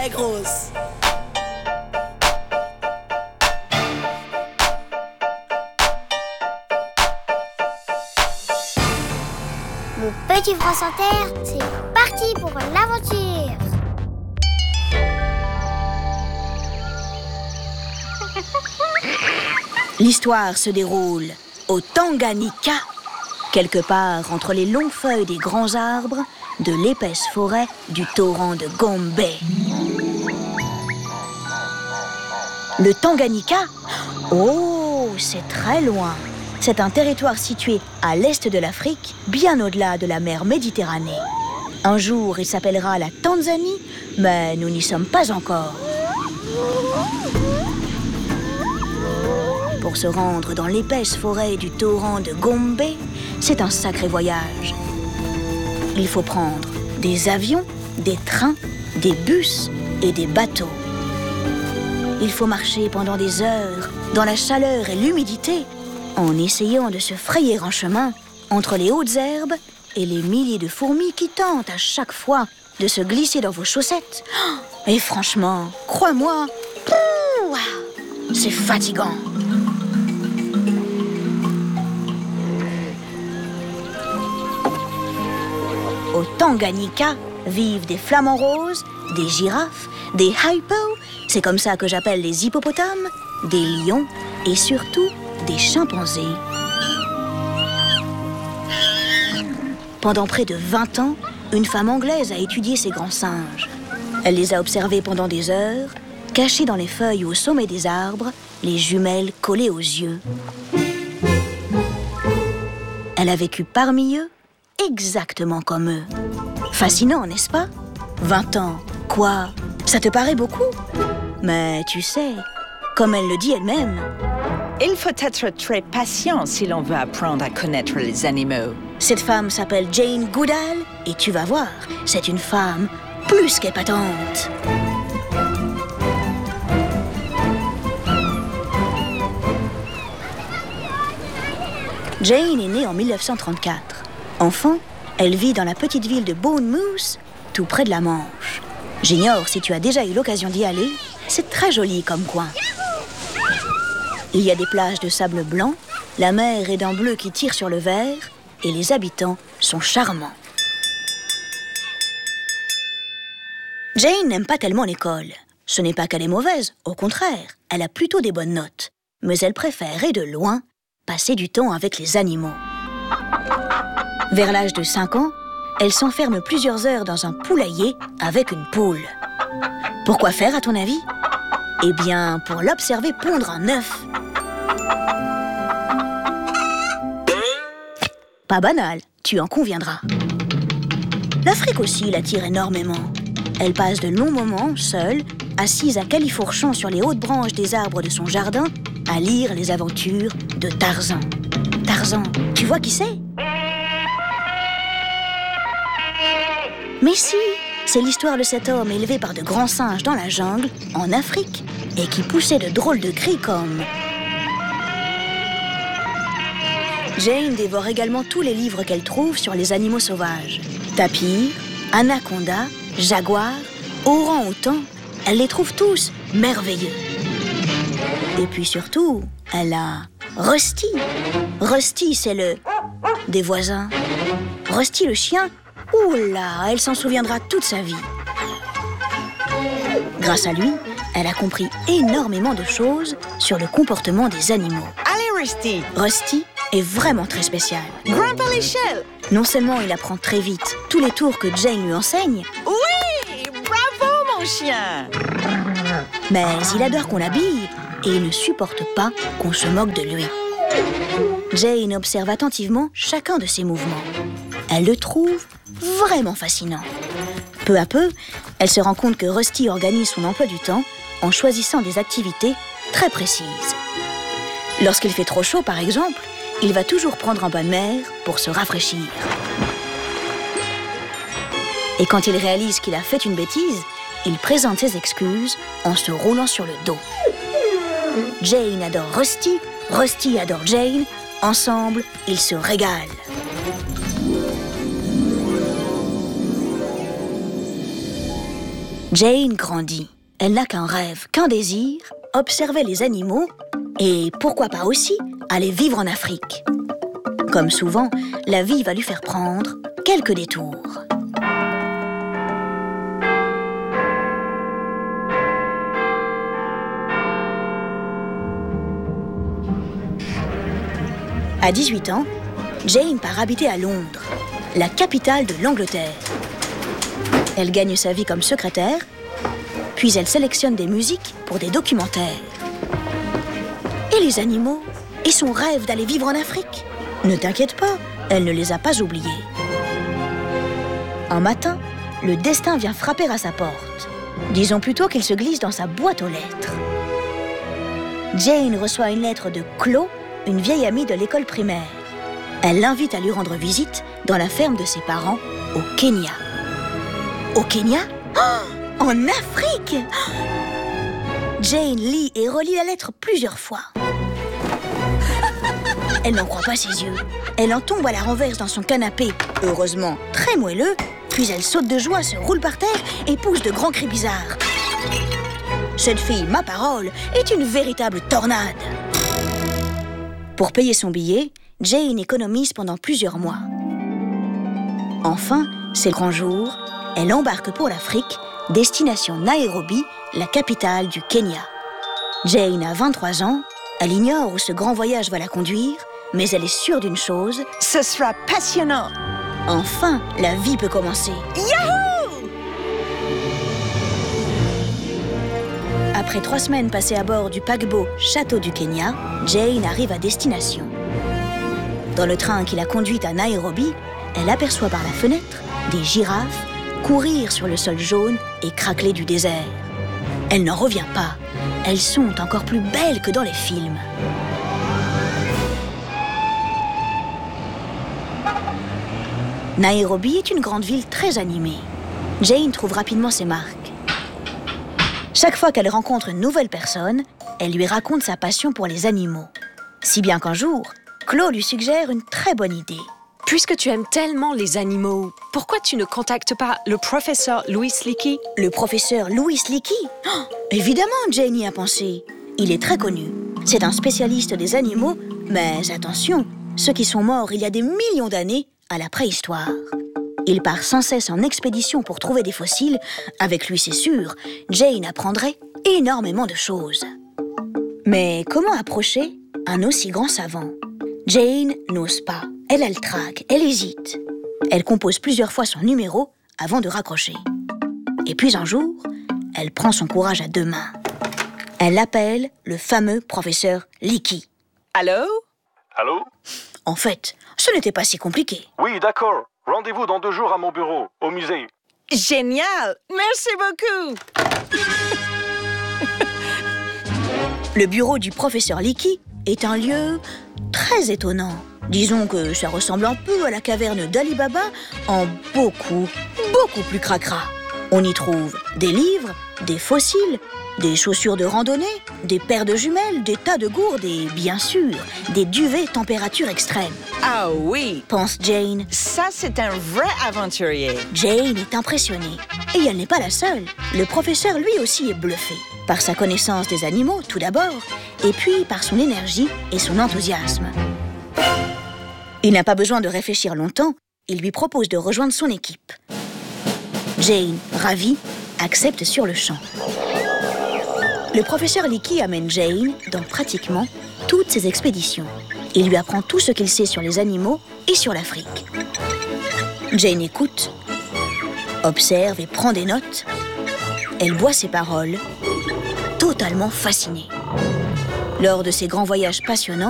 la grosse. Mon petit France Inter, c'est parti pour l'aventure. L'histoire se déroule au Tanganyika, quelque part entre les longues feuilles des grands arbres de l'épaisse forêt du torrent de Gombe. Le Tanganyika, oh, c'est très loin. C'est un territoire situé à l'est de l'Afrique, bien au-delà de la mer Méditerranée. Un jour, il s'appellera la Tanzanie, mais nous n'y sommes pas encore. Pour se rendre dans l'épaisse forêt du torrent de Gombe, c'est un sacré voyage. Il faut prendre des avions, des trains, des bus et des bateaux. Il faut marcher pendant des heures dans la chaleur et l'humidité en essayant de se frayer un chemin entre les hautes herbes et les milliers de fourmis qui tentent à chaque fois de se glisser dans vos chaussettes. Et franchement, crois-moi, c'est fatigant. Au Tanganyika vivent des flamants roses, des girafes, des hippos, c'est comme ça que j'appelle les hippopotames, des lions et surtout des chimpanzés. Pendant près de 20 ans, une femme anglaise a étudié ces grands singes. Elle les a observés pendant des heures, cachés dans les feuilles ou au sommet des arbres, les jumelles collées aux yeux. Elle a vécu parmi eux, exactement comme eux. Fascinant, n'est-ce pas? 20 ans, quoi? Ça te paraît beaucoup? Mais tu sais, comme elle le dit elle-même, il faut être très patient si l'on veut apprendre à connaître les animaux. Cette femme s'appelle Jane Goodall et tu vas voir, c'est une femme plus qu'épatante. Jane est née en 1934. Enfant, elle vit dans la petite ville de Bournemouth, tout près de la Manche. J'ignore si tu as déjà eu l'occasion d'y aller, c'est très joli comme coin. Il y a des plages de sable blanc, la mer est d'un bleu qui tire sur le vert et les habitants sont charmants. Jane n'aime pas tellement l'école. Ce n'est pas qu'elle est mauvaise, au contraire, elle a plutôt des bonnes notes. Mais elle préfère, et de loin, passer du temps avec les animaux. Vers l'âge de 5 ans, elle s'enferme plusieurs heures dans un poulailler avec une poule. Pourquoi faire, à ton avis? Eh bien, pour l'observer pondre un œuf. Pas banal, tu en conviendras. L'Afrique aussi l'attire énormément. Elle passe de longs moments, seule, assise à califourchon sur les hautes branches des arbres de son jardin, à lire les aventures de Tarzan. Tarzan, tu vois qui c'est? Mais si, c'est l'histoire de cet homme élevé par de grands singes dans la jungle, en Afrique, et qui poussait de drôles de cris comme... Jane dévore également tous les livres qu'elle trouve sur les animaux sauvages. Tapir, anaconda, jaguar, orang-outan, elle les trouve tous merveilleux. Et puis surtout, elle a Rusty. Rusty, c'est le... des voisins. Rusty le chien, oula, elle s'en souviendra toute sa vie. Grâce à lui, elle a compris énormément de choses sur le comportement des animaux. Allez, Rusty! Rusty est vraiment très spécial. Grimpe à l'échelle! Non seulement il apprend très vite tous les tours que Jane lui enseigne, Oui! Bravo, mon chien! mais il adore qu'on l'habille et il ne supporte pas qu'on se moque de lui. Jane observe attentivement chacun de ses mouvements. Elle le trouve vraiment fascinant. Peu à peu, elle se rend compte que Rusty organise son emploi du temps en choisissant des activités très précises. Lorsqu'il fait trop chaud, par exemple, il va toujours prendre un bain de mer pour se rafraîchir. Et quand il réalise qu'il a fait une bêtise, il présente ses excuses en se roulant sur le dos. Jane adore Rusty, Rusty adore Jane. Ensemble, ils se régalent. Jane grandit. Elle n'a qu'un rêve, qu'un désir, observer les animaux et, pourquoi pas aussi, aller vivre en Afrique. Comme souvent, la vie va lui faire prendre quelques détours. À 18 ans, Jane part habiter à Londres, la capitale de l'Angleterre. Elle gagne sa vie comme secrétaire, puis elle sélectionne des musiques pour des documentaires. Et les animaux? Et son rêve d'aller vivre en Afrique? Ne t'inquiète pas, elle ne les a pas oubliés. Un matin, le destin vient frapper à sa porte. Disons plutôt qu'il se glisse dans sa boîte aux lettres. Jane reçoit une lettre de Chloe, une vieille amie de l'école primaire. Elle l'invite à lui rendre visite dans la ferme de ses parents au Kenya. Au Kenya? Oh, en Afrique! Jane lit et relit la lettre plusieurs fois. Elle n'en croit pas ses yeux. Elle en tombe à la renverse dans son canapé, heureusement très moelleux, puis elle saute de joie, se roule par terre et pousse de grands cris bizarres. Cette fille, ma parole, est une véritable tornade. Pour payer son billet, Jane économise pendant plusieurs mois. Enfin, c'est le grand jour, elle embarque pour l'Afrique, destination Nairobi, la capitale du Kenya. Jane a 23 ans, elle ignore où ce grand voyage va la conduire, mais elle est sûre d'une chose. Ce sera passionnant. Enfin, la vie peut commencer. Yahoo! Après 3 semaines passées à bord du paquebot Château du Kenya, Jane arrive à destination. Dans le train qui la conduit à Nairobi, elle aperçoit par la fenêtre des girafes courir sur le sol jaune et craqueler du désert. Elle n'en revient pas. Elles sont encore plus belles que dans les films. Nairobi est une grande ville très animée. Jane trouve rapidement ses marques. Chaque fois qu'elle rencontre une nouvelle personne, elle lui raconte sa passion pour les animaux. Si bien qu'un jour, Chloe lui suggère une très bonne idée. Puisque tu aimes tellement les animaux, pourquoi tu ne contactes pas le professeur Louis Leakey? Le professeur Louis Leakey? Oh, évidemment, Jane y a pensé. Il est très connu. C'est un spécialiste des animaux, mais attention, ceux qui sont morts il y a des millions d'années à la préhistoire. Il part sans cesse en expédition pour trouver des fossiles. Avec lui, c'est sûr, Jane apprendrait énormément de choses. Mais comment approcher un aussi grand savant? Jane n'ose pas. Elle a le trac, elle hésite. Elle compose plusieurs fois son numéro avant de raccrocher. Et puis un jour, elle prend son courage à 2 mains. Elle appelle le fameux professeur Leakey. Allô? Allô? En fait, ce n'était pas si compliqué. Oui, d'accord. Rendez-vous dans 2 jours à mon bureau, au musée. Génial! Merci beaucoup! Le bureau du professeur Leakey est un lieu très étonnant. Disons que ça ressemble un peu à la caverne d'Ali Baba en beaucoup plus cracra. On y trouve des livres, des fossiles, des chaussures de randonnée, des paires de jumelles, des tas de gourdes et, bien sûr, des duvets température extrême. Ah oui! Pense Jane. Ça, c'est un vrai aventurier. Jane est impressionnée. Et elle n'est pas la seule. Le professeur, lui aussi, est bluffé. Par sa connaissance des animaux, tout d'abord, et puis par son énergie et son enthousiasme. Il n'a pas besoin de réfléchir longtemps. Il lui propose de rejoindre son équipe. Jane, ravie, accepte sur le champ. Le professeur Leakey amène Jane dans pratiquement toutes ses expéditions. Il lui apprend tout ce qu'il sait sur les animaux et sur l'Afrique. Jane écoute, observe et prend des notes. Elle boit ses paroles, totalement fascinée. Lors de ces grands voyages passionnants,